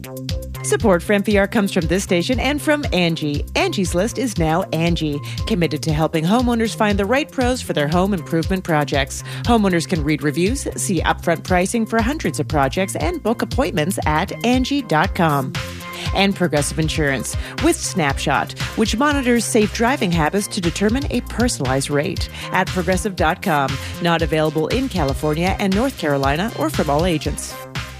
Support for NPR comes from this station and from Angie. Angie's List is now Angie, committed to helping homeowners find the right pros for their home improvement projects. Homeowners can read reviews, see upfront pricing for hundreds of projects, and book appointments at Angie.com. And Progressive Insurance with Snapshot, which monitors safe driving habits to determine a personalized rate at Progressive.com. Not available in California and North Carolina or from all agents.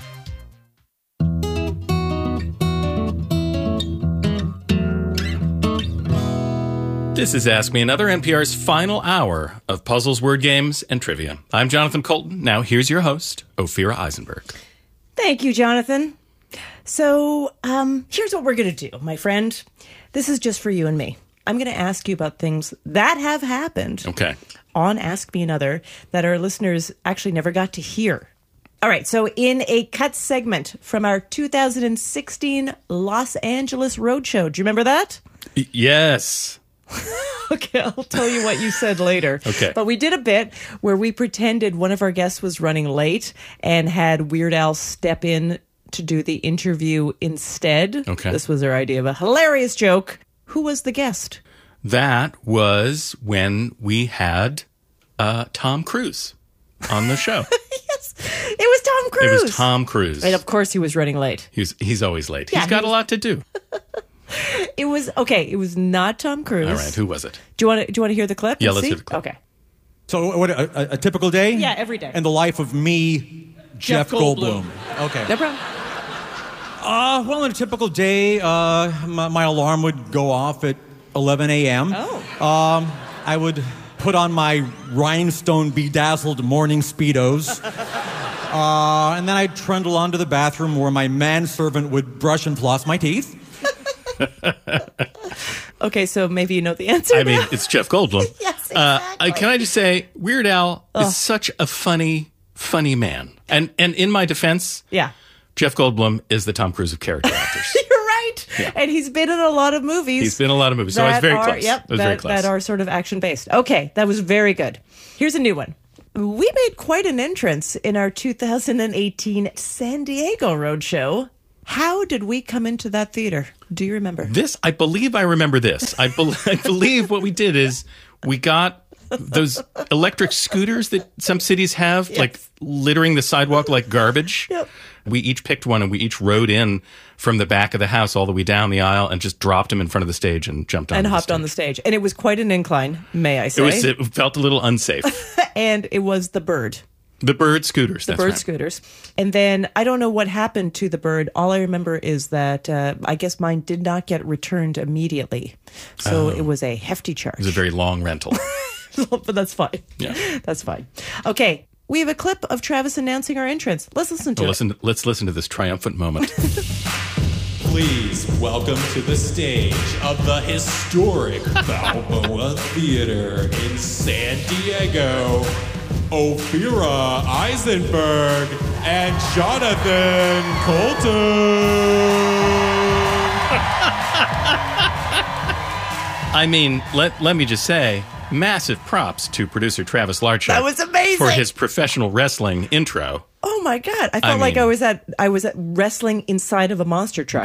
This is Ask Me Another, NPR's final hour of puzzles, word games, and trivia. I'm Jonathan Colton. Now here's your host, Ophira Eisenberg. Thank you, Jonathan. So, here's what we're going to do, my friend. This is just for you and me. I'm going to ask you about things that have happened on Ask Me Another that our listeners actually never got to hear. All right, so in a cut segment from our 2016 Los Angeles Roadshow, do you remember that? Yes. Okay, I'll tell you what you said later. Okay. But we did a bit where we pretended one of our guests was running late and had Weird Al step in to do the interview instead. Okay. This was our idea of a hilarious joke. Who was the guest? That was when we had Tom Cruise on the show. Yes, it was Tom Cruise. It was Tom Cruise. And of course he was running late. He's always late. Yeah, He's got a lot to do. It was not Tom Cruise. All right, who was it? Do you want to hear the clip? Yeah, let's hear the clip. Okay. So what, a typical day? Yeah, every day. And the life of me, Jeff Goldblum. Okay. No problem. Well, on a typical day, my alarm would go off at 11 a.m. Oh. I would put on my rhinestone bedazzled morning Speedos. And then I'd trundle onto the bathroom where my manservant would brush and floss my teeth. Okay, so maybe you know the answer. I mean, now. it's Jeff Goldblum. Yes, exactly. Can I just say, Weird Al is such a funny man. And in my defense, Yeah. Jeff Goldblum is the Tom Cruise of character actors. You're right. Yeah. And he's been in a lot of movies. He's been in a lot of movies, so I was very close. Yep, I was very close. That are sort of action-based. Okay, that was very good. Here's a new one. We made quite an entrance in our 2018 San Diego Roadshow. How did we come into that theater? Do you remember? I believe I remember this. I believe what we did is we got those electric scooters that some cities have, Yes. like littering the sidewalk like garbage. Yep. We each picked one and we each rode in from the back of the house all the way down the aisle and just dropped them in front of the stage and jumped on And the hopped stage. on the stage. And it was quite an incline, may I say. It felt a little unsafe. And it was the Bird. The Bird scooters. The that's Bird right. scooters. And then I don't know what happened to the Bird. All I remember is that I guess mine did not get returned immediately. So it was a hefty charge. It was a very long rental. But that's fine. Yeah. That's fine. Okay. We have a clip of Travis announcing our entrance. Let's listen to it. Let's listen to this triumphant moment. Please welcome to the stage of the historic Balboa Theater in San Diego, Ophira Eisenberg and Jonathan Colton. I mean, let me just say, massive props to producer Travis Larchuk. That was amazing. For his professional wrestling intro. Oh my God. I felt like I was at wrestling inside of a monster truck.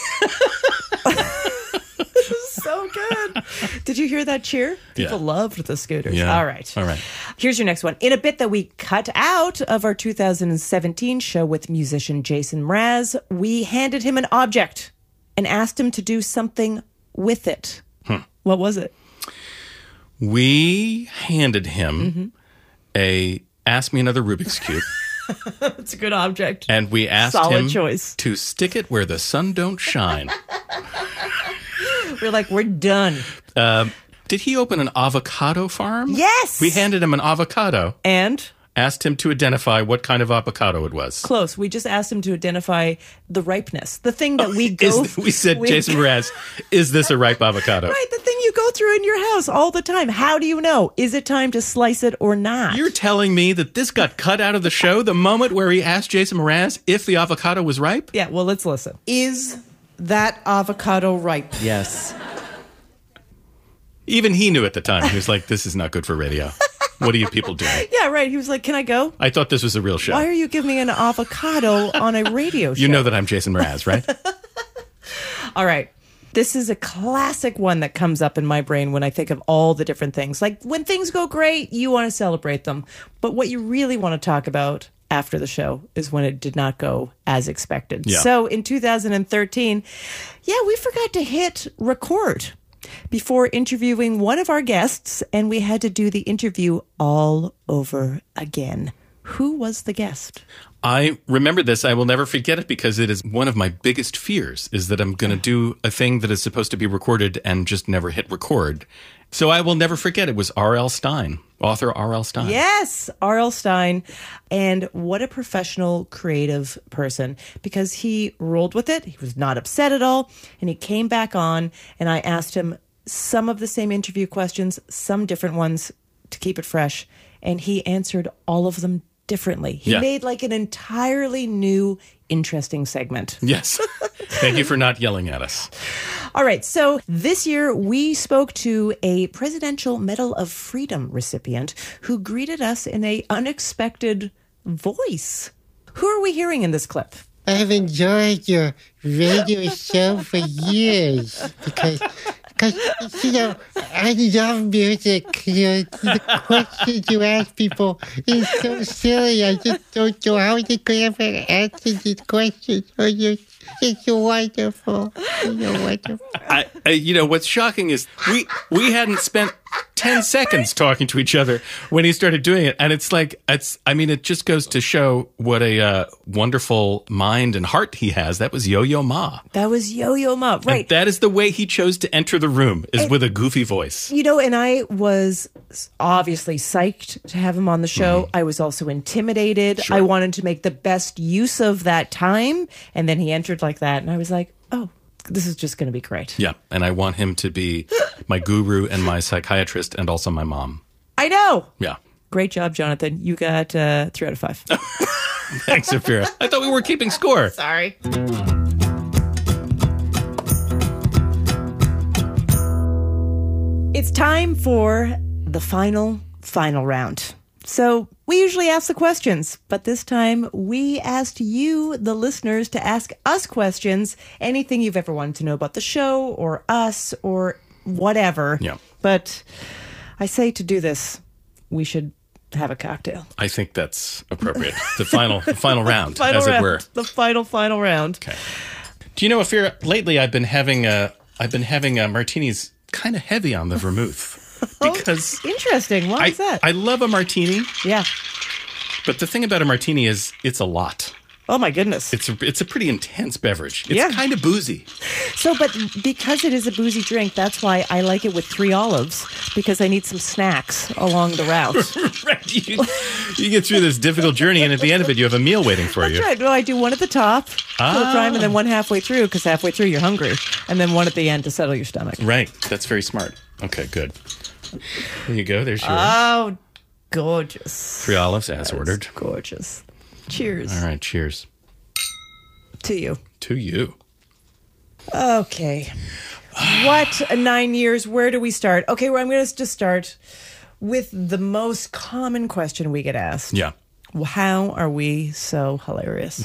This is so good. Did you hear that cheer? People loved the scooters. Yeah. All right. All right. Here's your next one. In a bit that we cut out of our 2017 show with musician Jason Mraz, we handed him an object and asked him to do something with it. What was it? We handed him a Ask Me Another Rubik's Cube. It's a good object. And we asked Solid him choice. to stick it where the sun don't shine. We're like, we're done. Did he open an avocado farm? Yes. We handed him an avocado. And? Asked him to identify what kind of avocado it was. Close. We just asked him to identify the ripeness. The thing that we go through. We said, Jason Mraz, is this a ripe avocado? Right, the thing you go through in your house all the time. How do you know? Is it time to slice it or not? You're telling me that this got cut out of the show the moment where he asked Jason Mraz if the avocado was ripe? Yeah, well, let's listen. Is that avocado ripe? Yes. Even he knew at the time. He was like, this is not good for radio. What are you people doing? Yeah, right. He was like, can I go? I thought this was a real show. Why are you giving me an avocado on a radio show? You know that I'm Jason Mraz, right? All right. This is a classic one that comes up in my brain when I think of all the different things. Like when things go great, you want to celebrate them. But what you really want to talk about after the show is when it did not go as expected. Yeah. So in 2013, we forgot to hit record before interviewing one of our guests, and we had to do the interview all over again. Who was the guest? I remember this. I will never forget it because it is one of my biggest fears is that I'm going to do a thing that is supposed to be recorded and just never hit record. So I will never forget. It was R.L. Stine, author R.L. Stine. Yes, R.L. Stine. And what a professional, creative person, because he rolled with it. He was not upset at all. And he came back on, and I asked him some of the same interview questions, some different ones to keep it fresh. And he answered all of them differently. He made like an entirely new, interesting segment. Yes. Thank you for not yelling at us. All right. So this year we spoke to a Presidential Medal of Freedom recipient who greeted us in an unexpected voice. Who are we hearing in this clip? I've enjoyed your radio show for years because I love music. The questions you ask people is so silly. I just don't know how they could ever answer these questions. Oh, you're wonderful. You're wonderful. What's shocking is we hadn't spent 10 seconds talking to each other when he started doing it. And it just goes to show what a wonderful mind and heart he has. That was Yo-Yo Ma. That was Yo-Yo Ma, right. And that is the way he chose to enter the room, is with a goofy voice. And I was obviously psyched to have him on the show. Mm-hmm. I was also intimidated. Sure. I wanted to make the best use of that time. And then he entered like that. And I was like, oh, this is just going to be great. Yeah. And I want him to be my guru and my psychiatrist and also my mom. I know. Yeah. Great job, Jonathan. You got 3 out of 5. Thanks, Safira. I thought we were keeping score. Sorry. It's time for the final round. So we usually ask the questions, but this time we asked you, the listeners, to ask us questions, anything you've ever wanted to know about the show or us or whatever. Yeah. But I say to do this, we should have a cocktail. I think that's appropriate. The final round, Final as round. it were. The final round. Okay. Do you know, Afira, lately I've been having martinis kind of heavy on the vermouth. Because interesting. Why is that? I love a martini. Yeah. But the thing about a martini is it's a lot. Oh my goodness. It's a pretty intense beverage. It's kind of boozy. So, but because it is a boozy drink, that's why I like it with 3 olives, because I need some snacks along the route. Right. You get through this difficult journey, and at the end of it, you have a meal waiting for you. That's right. Well, I do one at the top for the prime, and then one halfway through, because halfway through you're hungry, and then one at the end to settle your stomach. Right. That's very smart. Okay, good. There you go. There's yours. Oh, gorgeous. 3 olives as ordered. Gorgeous. Cheers. All right, cheers. To you. To you. Okay. What 9 years? Where do we start? Okay, well, I'm going to just start with the most common question we get asked. Yeah. How are we so hilarious?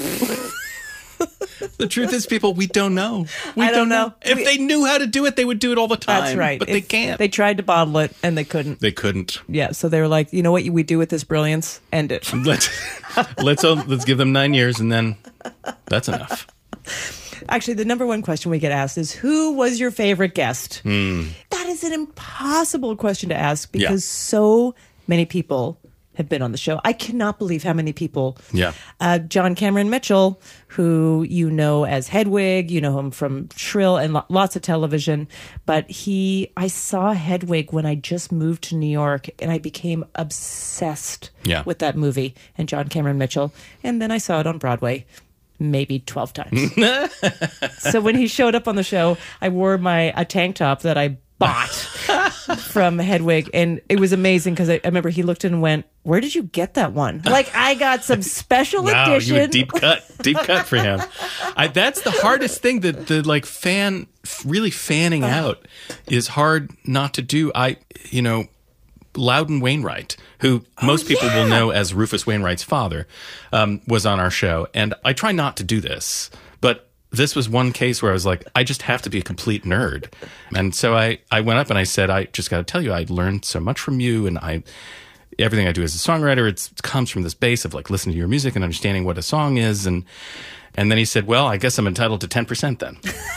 The truth is, people, we don't know. We don't know. If they knew how to do it, they would do it all the time. That's right. But they can't. They tried to bottle it, and they couldn't. They couldn't. Yeah, so they were like, you know what we do with this brilliance? End it. Let's give them 9 years, and then that's enough. Actually, the number one question we get asked is, who was your favorite guest? That is an impossible question to ask because so many people have been on the show. I cannot believe how many people. Yeah. John Cameron Mitchell, who you know as Hedwig, you know him from Shrill and lots of television. But I saw Hedwig when I just moved to New York, and I became obsessed with that movie and John Cameron Mitchell. And then I saw it on Broadway maybe 12 times. So when he showed up on the show, I wore a tank top that I bought from Hedwig, and it was amazing because I remember he looked in and went, "Where did you get that one?" Like, I got some special edition. You deep cut for him. That's the hardest thing. Really fanning out is hard not to do. Loudon Wainwright, who most people will know as Rufus Wainwright's father, was on our show. And I try not to do this, but this was one case where I was like, I just have to be a complete nerd. And so I went up and I said, I just got to tell you, I learned so much from you. And everything I do as a songwriter, it comes from this base of like listening to your music and understanding what a song is. And then he said, well, I guess I'm entitled to 10% then.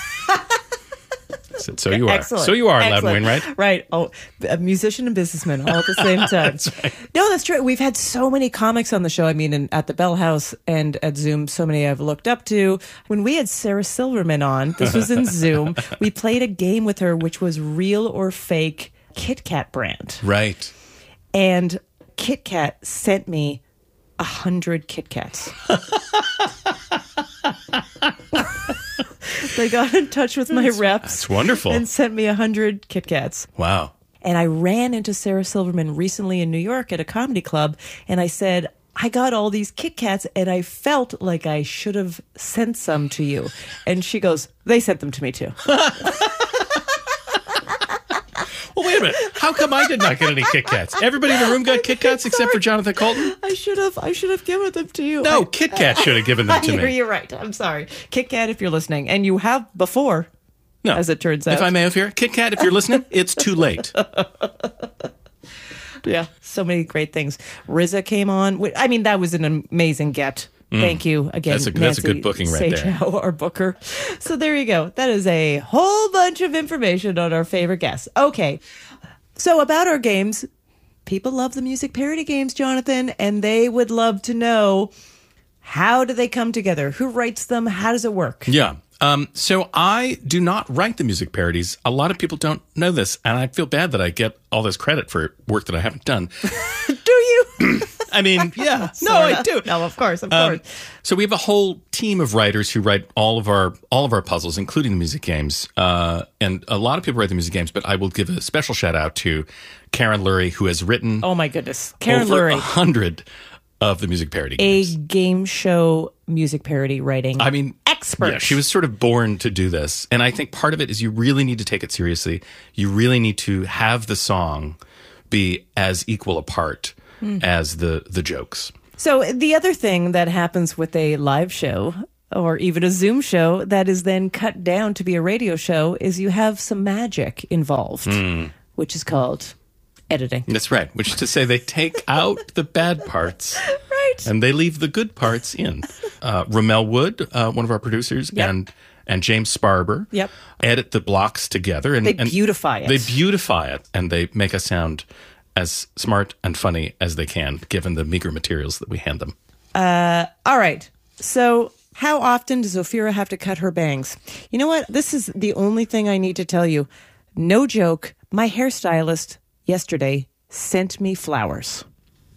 I said, so you are. Excellent. So you are, Excellent. Loudon Wainwright. Right. Oh, a musician and businessman all at the same time. That's right. No, that's true. We've had so many comics on the show. I mean, at the Bell House and at Zoom, so many I've looked up to. When we had Sarah Silverman on, this was in Zoom, we played a game with her, which was real or fake Kit Kat brand. Right. And Kit Kat sent me 100 Kit Kats. They got in touch with my reps. That's wonderful. And sent me 100 Kit Kats. Wow. And I ran into Sarah Silverman recently in New York at a comedy club, and I said, I got all these Kit Kats, and I felt like I should have sent some to you. And she goes, they sent them to me too. Well, wait a minute. How come I did not get any Kit Kats? Everybody in the room got Kit Kats except for Jonathan Colton? I should have given them to you. No, Kit Kat should have given them to me. You're right. I'm sorry. Kit Kat, if you're listening. And you have before, No. as it turns out. If I may have here, Kit Kat, if you're listening, it's too late. Yeah, so many great things. RZA came on. I mean, that was an amazing get. Thank you again. That's a good Nancy booking right there. Sachow, our booker. So there you go. That is a whole bunch of information on our favorite guests. Okay. So about our games, people love the music parody games, Jonathan, and they would love to know, how do they come together? Who writes them? How does it work? Yeah. So I do not write the music parodies. A lot of people don't know this, and I feel bad that I get all this credit for work that I haven't done. Do you? I mean, yeah. No, I do. No, of course. So we have a whole team of writers who write all of our puzzles, including the music games. And a lot of people write the music games, but I will give a special shout out to Karen Lurie, who has written Oh my goodness. Karen over Lurie. 100 of the music parody A games. game show music parody writing I mean, expert. Yeah, she was sort of born to do this. And I think part of it is you really need to take it seriously. You really need to have the song be as equal a part as the jokes. So the other thing that happens with a live show or even a Zoom show that is then cut down to be a radio show is you have some magic involved, which is called editing. That's right. Which is to say they take out the bad parts. Right. And they leave the good parts in. Ramel Wood, one of our producers, Yep. and James Sparber Yep. edit the blocks together. And They beautify it. They beautify it, and they make us sound as smart and funny as they can, given the meager materials that we hand them. All right. So how often does Ophira have to cut her bangs? You know what? This is the only thing I need to tell you. No joke. My hairstylist yesterday sent me flowers.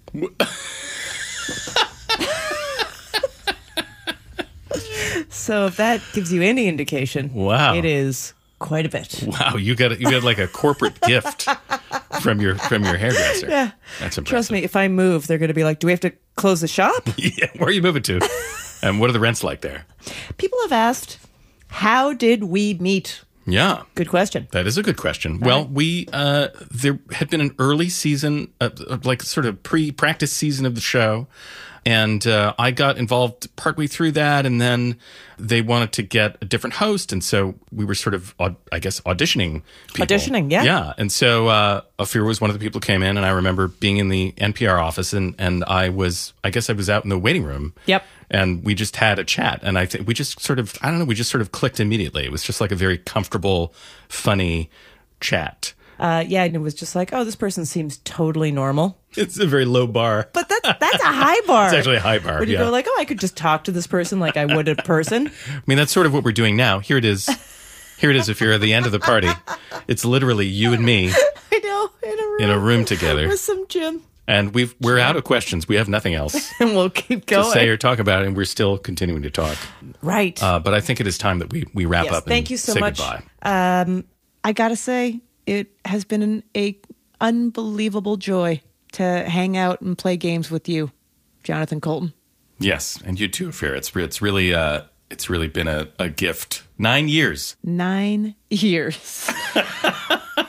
So if that gives you any indication, Wow. it is quite a bit. Wow, you got like a corporate gift from your hairdresser. Yeah. That's impressive. Trust me, if I move, they're going to be like, do we have to close the shop? Yeah, where are you moving to? And what are the rents like there? People have asked, how did we meet? Yeah. Good question. That is a good question. Well, we there had been an early season, like sort of pre-practice season of the show, and I got involved partway through that, and then they wanted to get a different host, and so we were sort of, I guess, auditioning people. Auditioning, yeah. Yeah, and so Ophira was one of the people who came in, and I remember being in the NPR office, and I guess I was out in the waiting room. Yep. And we just had a chat, and I think we just sort of, I don't know, we just sort of clicked immediately. It was just like a very comfortable, funny chat. Yeah, and it was just like, oh, this person seems totally normal. It's a very low bar. But that's a high bar. It's actually a high bar, When you yeah. go like, oh, I could just talk to this person like I would a person. I mean, that's sort of what we're doing now. Here it is. Here it is if you're at the end of the party. It's literally you and me I know, in a room together. with some gym. And we're out of questions. We have nothing else And we'll keep to going. say or talk about, and we're still continuing to talk. Right. But I think it is time that we wrap Yes, up and thank you so say much. goodbye. I got to say, it has been an unbelievable joy to hang out and play games with you, Jonathan Colton. Yes, and you too, Ophira. It's really been a gift. 9 years. 9 years. Can't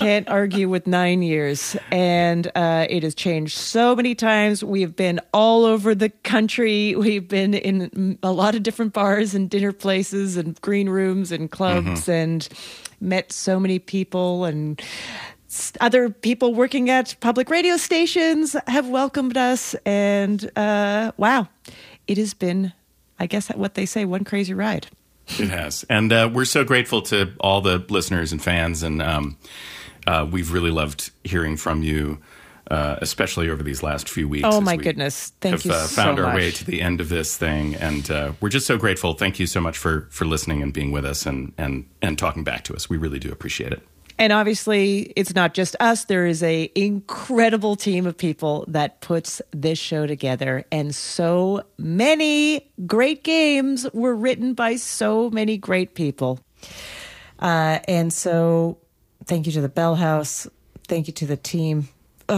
can't argue with 9 years. And it has changed so many times. We've been all over the country. We've been in a lot of different bars and dinner places and green rooms and clubs and met so many people, and other people working at public radio stations have welcomed us. And wow, it has been, I guess what they say, one crazy ride. It has. And we're so grateful to all the listeners and fans. And we've really loved hearing from you, especially over these last few weeks. Oh, my goodness. Thank you so much. Found our way to the end of this thing. And we're just so grateful. Thank you so much for listening and being with us and talking back to us. We really do appreciate it. And obviously, it's not just us. There is an incredible team of people that puts this show together. And so many great games were written by so many great people. And so thank you to the Bell House. Thank you to the team.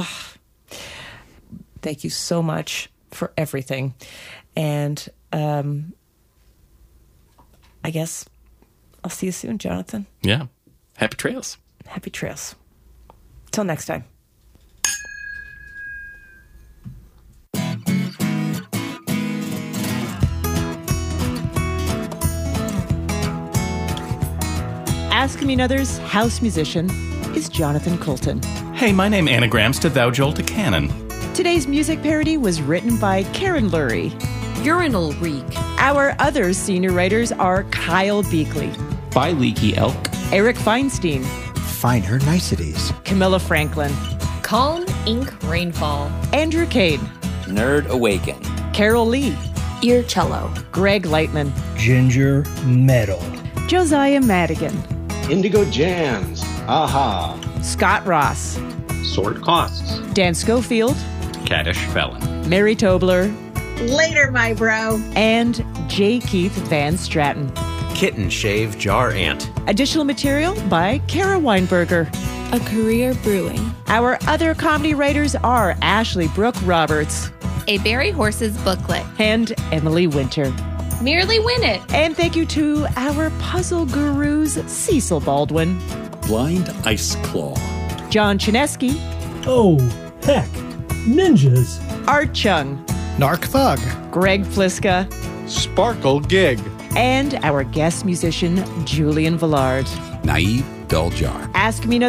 Thank you so much for everything. And I guess I'll see you soon, Jonathan. Yeah. Happy trails. Happy trails. Till next time. Ask Me Another's house musician is Jonathan Coulton. Hey, my name anagrams to Thou Jolt a Cannon. Today's music parody was written by Karen Lurie. Urinal Reek. Our other senior writers are Kyle Beakley, By Leaky Elk, Eric Feinstein, Finer Niceties, Camilla Franklin, Calm Ink Rainfall. Andrew Cade, Nerd Awaken, Carol Lee, Ear Cello. Greg Lightman, Ginger Metal, Josiah Madigan, Indigo Jams, Aha, Scott Ross, Sword Costs, Dan Schofield, Caddish Felon, Mary Tobler, Later, my bro, and J. Keith Van Stratton. Kitten Shave Jar Ant. Additional material by Kara Weinberger. A Career Brewing. Our other comedy writers are Ashley Brooke Roberts, A Barry Horse's Booklet. and Emily Winter. Merely Win It. And thank you to our puzzle gurus, Cecil Baldwin, Blind Ice Claw, John Chinesky, oh, heck, ninjas, Art Chung, Narc Thug, Greg Fliska, Sparkle Gig, and our guest musician, Julian Villard. Naive Dull Jar. Ask Me Another